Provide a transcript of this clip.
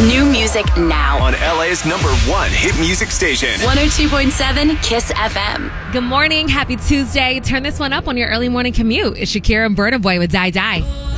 New music now. On LA's #1 hit music station. 102.7 Kiss FM. Good morning. Happy Tuesday. Turn this one up on your early morning commute. It's Shakira and Burna Boy with Die Die.